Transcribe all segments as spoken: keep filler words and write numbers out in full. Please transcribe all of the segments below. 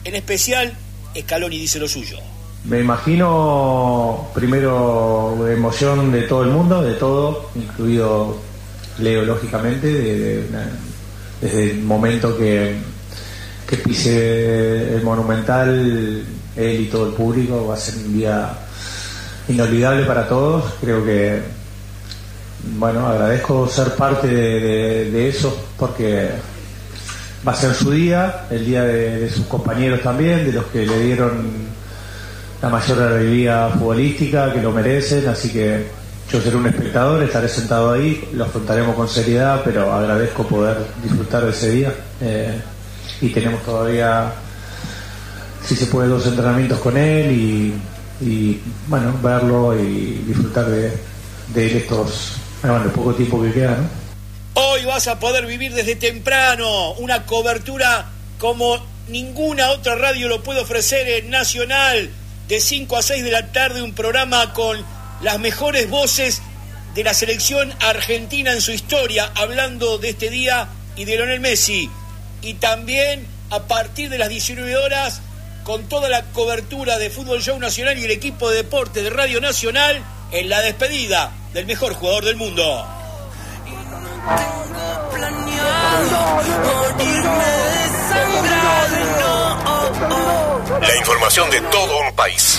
En especial, Scaloni dice lo suyo. Me imagino, primero, emoción de todo el mundo, de todo, incluido Leo, lógicamente, de, de una, desde el momento que, que pise el Monumental, él y todo el público, va a ser un día inolvidable para todos. Creo que, bueno, agradezco ser parte de, de, de eso, porque va a ser su día, el día de, de sus compañeros también, de los que le dieron la mayor alegría futbolística, que lo merecen, así que yo seré un espectador, estaré sentado ahí, lo afrontaremos con seriedad, pero agradezco poder disfrutar de ese día. Eh, y tenemos todavía, si se puede, dos entrenamientos con él y, y bueno, verlo y disfrutar de, de él estos, bueno, el poco tiempo que queda, ¿no? Hoy vas a poder vivir desde temprano una cobertura como ninguna otra radio lo puede ofrecer en Nacional. De cinco a seis de la tarde, un programa con las mejores voces de la selección argentina en su historia, hablando de este día y de Lionel Messi. Y también a partir de las diecinueve horas, con toda la cobertura de Fútbol Show Nacional y el equipo de deporte de Radio Nacional, en la despedida del mejor jugador del mundo. Tengo planeado morirme desangrado, no, oh, oh. La información de todo un país.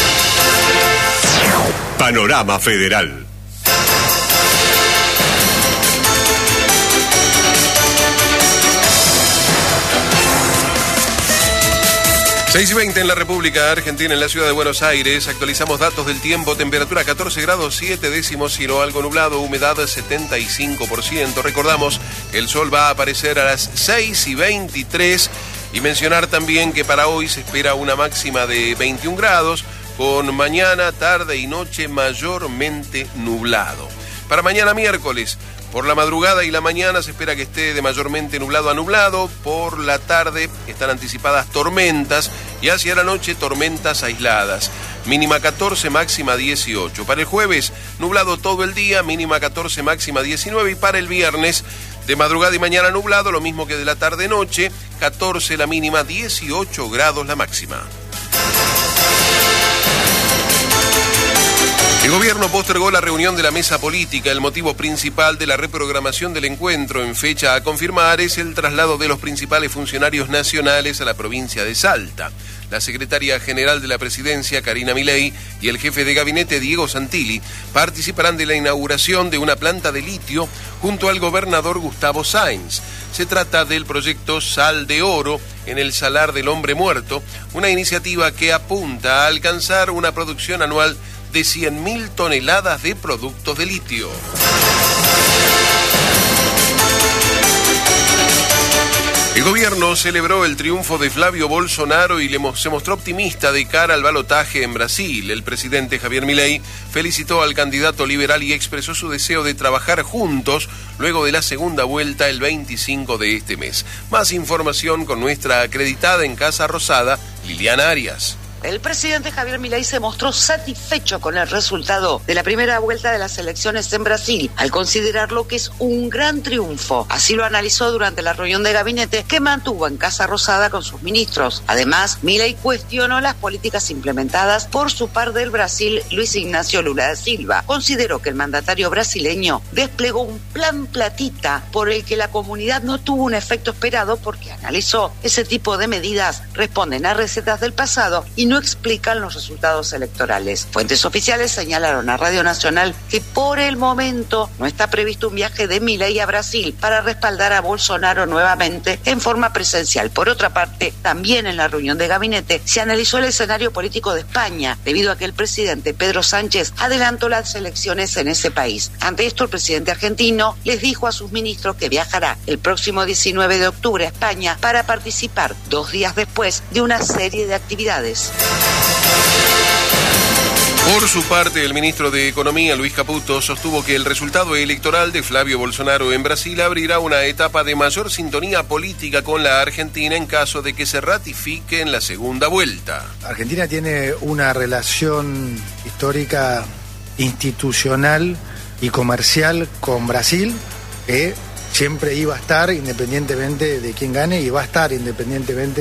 Panorama Federal. seis y veinte en la República Argentina, en la ciudad de Buenos Aires. Actualizamos datos del tiempo. Temperatura catorce grados siete décimos, cielo algo nublado, humedad setenta y cinco por ciento. Recordamos que el sol va a aparecer a las seis y veintitrés. Y mencionar también que para hoy se espera una máxima de veintiún grados, con mañana, tarde y noche mayormente nublado. Para mañana miércoles, por la madrugada y la mañana se espera que esté de mayormente nublado a nublado. Por la tarde están anticipadas tormentas y hacia la noche tormentas aisladas. Mínima catorce, máxima dieciocho. Para el jueves, nublado todo el día, mínima catorce, máxima diecinueve. Y para el viernes, de madrugada y mañana nublado, lo mismo que de la tarde-noche, catorce la mínima, dieciocho grados la máxima. El gobierno postergó la reunión de la mesa política. El motivo principal de la reprogramación del encuentro en fecha a confirmar es el traslado de los principales funcionarios nacionales a la provincia de Salta. La secretaria general de la presidencia, Karina Milei, y el jefe de gabinete, Diego Santilli, participarán de la inauguración de una planta de litio junto al gobernador Gustavo Sáenz. Se trata del proyecto Sal de Oro en el Salar del Hombre Muerto, una iniciativa que apunta a alcanzar una producción anual de cien mil toneladas de productos de litio. El gobierno celebró el triunfo de Flavio Bolsonaro y le mo- se mostró optimista de cara al balotaje en Brasil. El presidente Javier Milei felicitó al candidato liberal y expresó su deseo de trabajar juntos luego de la segunda vuelta el veinticinco de este mes. Más información con nuestra acreditada en Casa Rosada, Liliana Arias. El presidente Javier Milei se mostró satisfecho con el resultado de la primera vuelta de las elecciones en Brasil, al considerarlo que es un gran triunfo. Así lo analizó durante la reunión de gabinete que mantuvo en Casa Rosada con sus ministros. Además, Milei cuestionó las políticas implementadas por su par del Brasil, Luis Ignacio Lula da Silva. Consideró que el mandatario brasileño desplegó un plan platita por el que la comunidad no tuvo un efecto esperado, porque analizó ese tipo de medidas responden a recetas del pasado y no explican los resultados electorales. Fuentes oficiales señalaron a Radio Nacional que por el momento no está previsto un viaje de Milei a Brasil para respaldar a Bolsonaro nuevamente en forma presencial. Por otra parte, también en la reunión de gabinete se analizó el escenario político de España, debido a que el presidente Pedro Sánchez adelantó las elecciones en ese país. Ante esto, el presidente argentino les dijo a sus ministros que viajará el próximo diecinueve de octubre a España para participar dos días después de una serie de actividades. Por su parte, el ministro de Economía, Luis Caputo, sostuvo que el resultado electoral de Flavio Bolsonaro en Brasil abrirá una etapa de mayor sintonía política con la Argentina en caso de que se ratifique en la segunda vuelta. Argentina tiene una relación histórica, institucional y comercial con Brasil que siempre iba a estar independientemente de quién gane y va a estar independientemente